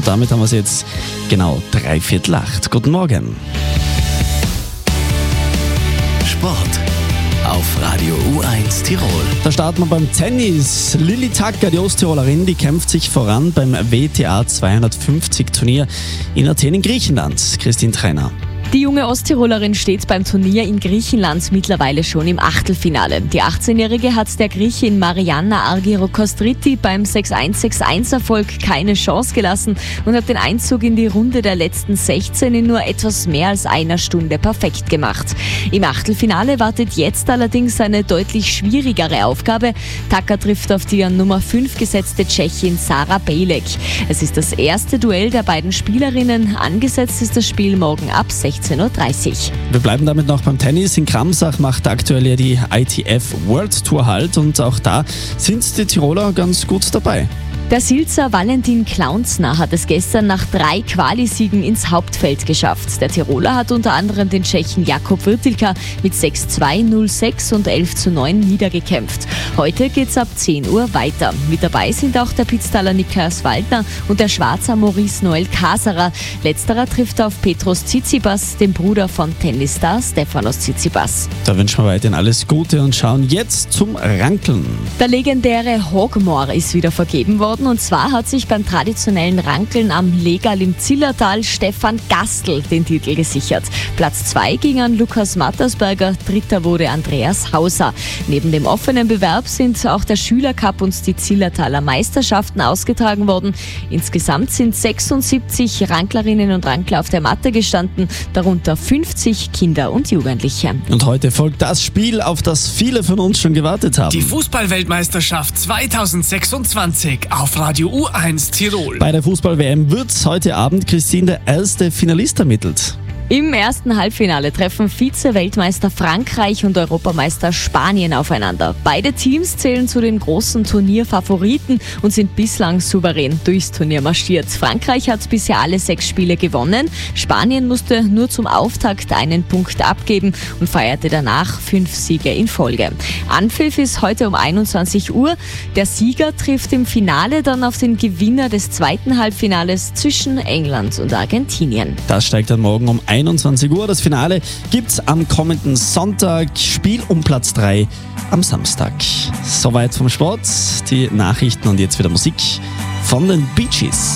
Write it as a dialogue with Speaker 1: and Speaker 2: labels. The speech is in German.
Speaker 1: Und damit haben wir es jetzt genau 7:45. Guten Morgen.
Speaker 2: Sport auf Radio U1 Tirol.
Speaker 1: Da starten wir beim Tennis. Lilly Tacker, die Osttirolerin, die kämpft sich voran beim WTA 250 Turnier in Athen in Griechenland. Christine Trainer.
Speaker 3: Die junge Osttirolerin steht beim Turnier in Griechenland mittlerweile schon im Achtelfinale. Die 18-Jährige hat der Griechin Marianna Argyrokostriti beim 6-1-6-1-Erfolg keine Chance gelassen und hat den Einzug in die Runde der letzten 16 in nur etwas mehr als einer Stunde perfekt gemacht. Im Achtelfinale wartet jetzt allerdings eine deutlich schwierigere Aufgabe. Tacker trifft auf die an Nummer 5 gesetzte Tschechin Sara Bejlek. Es ist das erste Duell der beiden Spielerinnen. Angesetzt ist das Spiel morgen ab 16:30 Uhr.
Speaker 1: Wir bleiben damit noch beim Tennis. In Kramsach macht aktuell ja die ITF World Tour Halt und auch da sind die Tiroler ganz gut dabei.
Speaker 3: Der Silzer Valentin Klaunsner hat es gestern nach 3 Qualisiegen ins Hauptfeld geschafft. Der Tiroler hat unter anderem den Tschechen Jakub Wirtilka mit 6:2, 0:6 und 11:9 niedergekämpft. Heute geht's ab 10 Uhr weiter. Mit dabei sind auch der Pitztaler Niklas Waldner und der Schwarzer Maurice Noel Casarer. Letzterer trifft auf Petros Tsitsipas, den Bruder von Tennisstar Stefanos Tsitsipas.
Speaker 1: Da wünschen wir weiterhin alles Gute und schauen jetzt zum Rankeln.
Speaker 3: Der legendäre Hogmore ist wieder vergeben worden. Und zwar hat sich beim traditionellen Rankeln am Legal im Zillertal Stefan Gastl den Titel gesichert. Platz 2 ging an Lukas Mattersberger, dritter wurde Andreas Hauser. Neben dem offenen Bewerb sind auch der Schülercup und die Zillertaler Meisterschaften ausgetragen worden. Insgesamt sind 76 Ranklerinnen und Rankler auf der Matte gestanden, darunter 50 Kinder und Jugendliche.
Speaker 1: Und heute folgt das Spiel, auf das viele von uns schon gewartet haben.
Speaker 2: Die Fußball-Weltmeisterschaft 2026 auf Radio U1 Tirol.
Speaker 1: Bei der Fußball-WM wird heute Abend, Christine, der erste Finalist ermittelt.
Speaker 3: Im ersten Halbfinale treffen Vize-Weltmeister Frankreich und Europameister Spanien aufeinander. Beide Teams zählen zu den großen Turnierfavoriten und sind bislang souverän durchs Turnier marschiert. Frankreich hat bisher alle 6 Spiele gewonnen. Spanien musste nur zum Auftakt einen Punkt abgeben und feierte danach 5 Siege in Folge. Anpfiff ist heute um 21 Uhr. Der Sieger trifft im Finale dann auf den Gewinner des zweiten Halbfinales zwischen England und Argentinien.
Speaker 1: Das steigt dann morgen um 21 Uhr. Das Finale gibt's am kommenden Sonntag. Spiel um Platz 3 am Samstag. Soweit vom Sport. Die Nachrichten und jetzt wieder Musik von den Bee Gees.